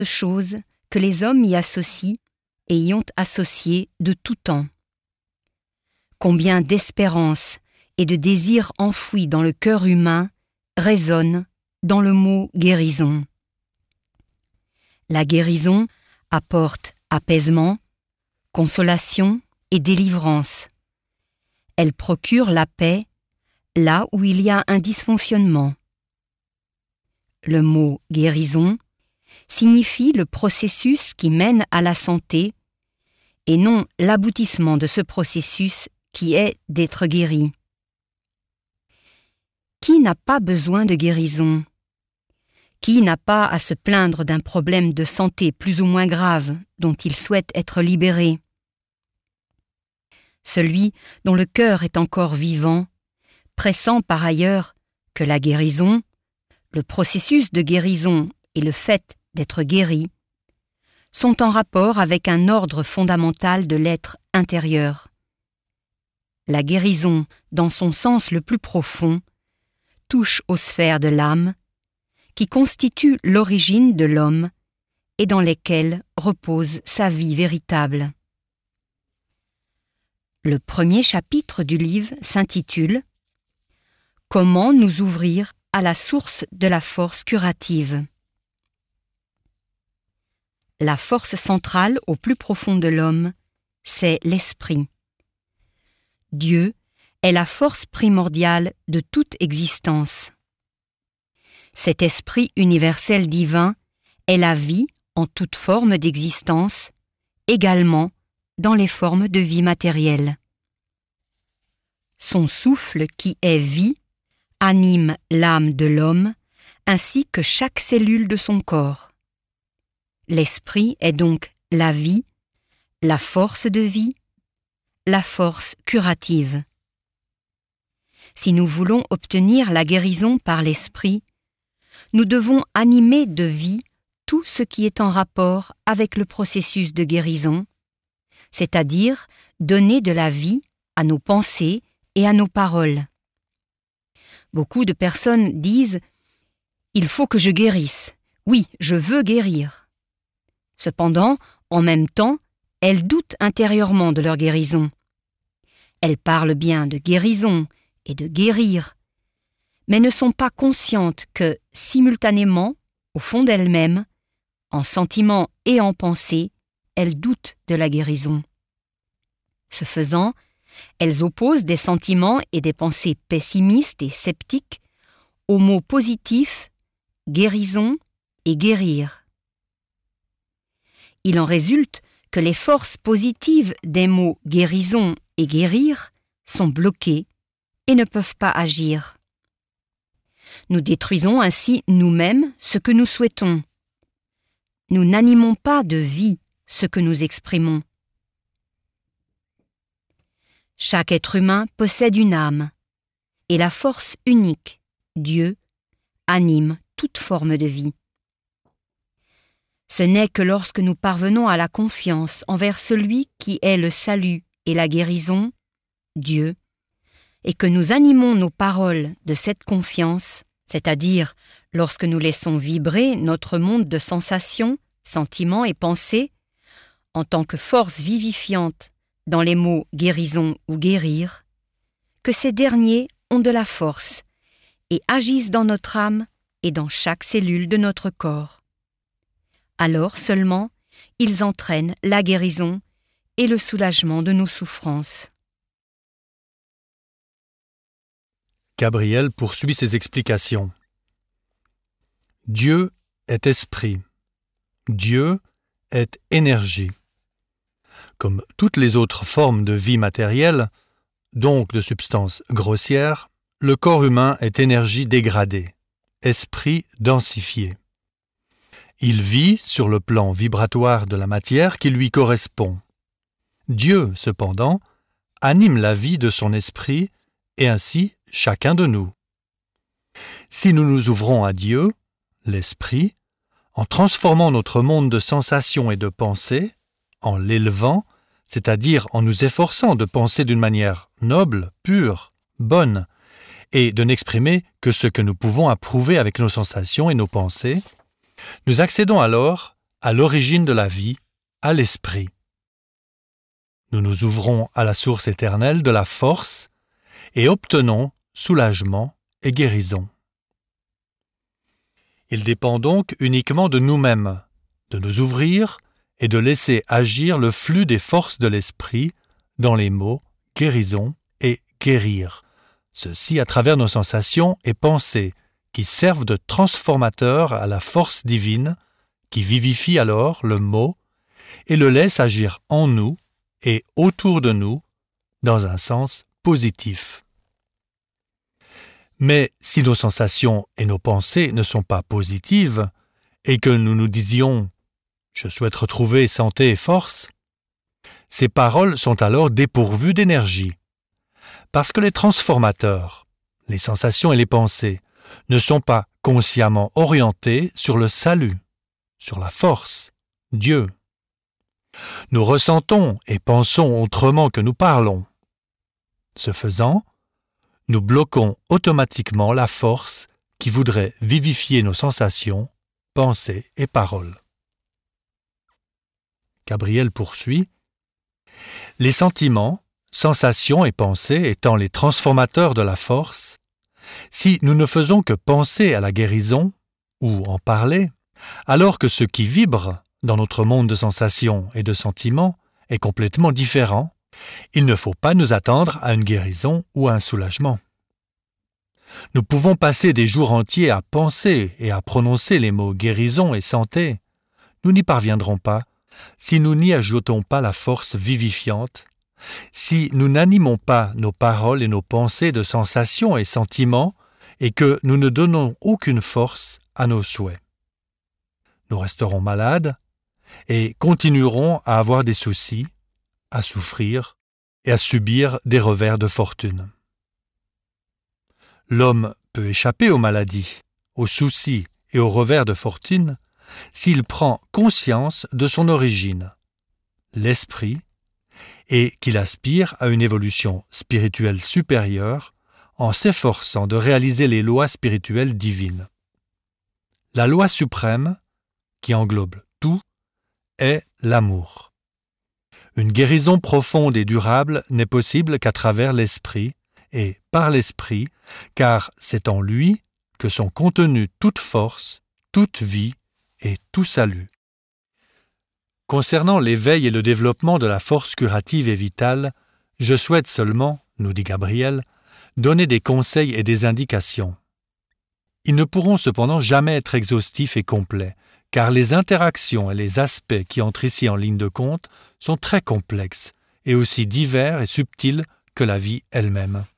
choses que les hommes y associent et y ont associé de tout temps. Combien d'espérance et de désirs enfouis dans le cœur humain résonnent dans le mot guérison. La guérison apporte apaisement, consolation et délivrance. Elle procure la paix là où il y a un dysfonctionnement. Le mot guérison signifie le processus qui mène à la santé et non l'aboutissement de ce processus qui est d'être guéri. Qui n'a pas besoin de guérison? Qui n'a pas à se plaindre d'un problème de santé plus ou moins grave dont il souhaite être libéré? Celui dont le cœur est encore vivant, pressant par ailleurs que la guérison, le processus de guérison et le fait d'être guéri, sont en rapport avec un ordre fondamental de l'être intérieur. La guérison, dans son sens le plus profond, touche aux sphères de l'âme, qui constituent l'origine de l'homme et dans lesquelles repose sa vie véritable. Le premier chapitre du livre s'intitule « Comment nous ouvrir à la source de la force curative ». La force centrale au plus profond de l'homme, c'est l'esprit. Dieu est la force primordiale de toute existence. Cet esprit universel divin est la vie en toute forme d'existence, également dans les formes de vie matérielle. Son souffle qui est vie anime l'âme de l'homme ainsi que chaque cellule de son corps. L'esprit est donc la vie, la force de vie, la force curative. Si nous voulons obtenir la guérison par l'esprit, nous devons animer de vie tout ce qui est en rapport avec le processus de guérison, c'est-à-dire donner de la vie à nos pensées et à nos paroles. Beaucoup de personnes disent « Il faut que je guérisse. Oui, je veux guérir. » Cependant, en même temps, elles doutent intérieurement de leur guérison. Elles parlent bien de guérison et de guérir, mais ne sont pas conscientes que, simultanément, au fond d'elles-mêmes, en sentiment et en pensée, elles doutent de la guérison. Ce faisant, elles opposent des sentiments et des pensées pessimistes et sceptiques aux mots positifs « guérison » et « guérir ». Il en résulte que les forces positives des mots « guérison » et « guérir » sont bloquées et ne peuvent pas agir. Nous détruisons ainsi nous-mêmes ce que nous souhaitons. Nous n'animons pas de vie ce que nous exprimons. Chaque être humain possède une âme, et la force unique, Dieu, anime toute forme de vie. Ce n'est que lorsque nous parvenons à la confiance envers celui qui est le salut et la guérison, Dieu, et que nous animons nos paroles de cette confiance, c'est-à-dire lorsque nous laissons vibrer notre monde de sensations, sentiments et pensées, en tant que force vivifiante dans les mots « guérison » ou « guérir », que ces derniers ont de la force et agissent dans notre âme et dans chaque cellule de notre corps. Alors seulement, ils entraînent la guérison et le soulagement de nos souffrances. Gabriel poursuit ses explications. Dieu est esprit. Dieu est énergie. Comme toutes les autres formes de vie matérielle, donc de substances grossières, le corps humain est énergie dégradée, esprit densifié. Il vit sur le plan vibratoire de la matière qui lui correspond. Dieu, cependant, anime la vie de son esprit et ainsi chacun de nous. Si nous nous ouvrons à Dieu, l'esprit, en transformant notre monde de sensations et de pensées, en l'élevant, c'est-à-dire en nous efforçant de penser d'une manière noble, pure, bonne, et de n'exprimer que ce que nous pouvons approuver avec nos sensations et nos pensées, nous accédons alors à l'origine de la vie, à l'esprit. Nous nous ouvrons à la source éternelle de la force et obtenons soulagement et guérison. Il dépend donc uniquement de nous-mêmes, de nous ouvrir et de laisser agir le flux des forces de l'esprit dans les mots guérison et guérir, ceci à travers nos sensations et pensées qui servent de transformateurs à la force divine qui vivifie alors le mot et le laisse agir en nous et autour de nous dans un sens positif. Mais si nos sensations et nos pensées ne sont pas positives et que nous nous disions « je souhaite retrouver santé et force », ces paroles sont alors dépourvues d'énergie. Parce que les transformateurs, les sensations et les pensées, ne sont pas consciemment orientés sur le salut, sur la force, Dieu. Nous ressentons et pensons autrement que nous parlons. Ce faisant, nous bloquons automatiquement la force qui voudrait vivifier nos sensations, pensées et paroles. Gabriel poursuit. Les sentiments, sensations et pensées étant les transformateurs de la force, si nous ne faisons que penser à la guérison ou en parler, alors que ce qui vibre dans notre monde de sensations et de sentiments est complètement différent, il ne faut pas nous attendre à une guérison ou à un soulagement. Nous pouvons passer des jours entiers à penser et à prononcer les mots guérison et santé. Nous n'y parviendrons pas si nous n'y ajoutons pas la force vivifiante, si nous n'animons pas nos paroles et nos pensées de sensations et sentiments et que nous ne donnons aucune force à nos souhaits. Nous resterons malades et continuerons à avoir des soucis, à souffrir et à subir des revers de fortune. L'homme peut échapper aux maladies, aux soucis et aux revers de fortune s'il prend conscience de son origine, l'esprit, et qu'il aspire à une évolution spirituelle supérieure en s'efforçant de réaliser les lois spirituelles divines. La loi suprême, qui englobe tout, est l'amour. Une guérison profonde et durable n'est possible qu'à travers l'esprit et par l'esprit, car c'est en lui que sont contenues toute force, toute vie et tout salut. Concernant l'éveil et le développement de la force curative et vitale, je souhaite seulement, nous dit Gabriel, donner des conseils et des indications. Ils ne pourront cependant jamais être exhaustifs et complets, car les interactions et les aspects qui entrent ici en ligne de compte sont très complexes et aussi divers et subtils que la vie elle-même.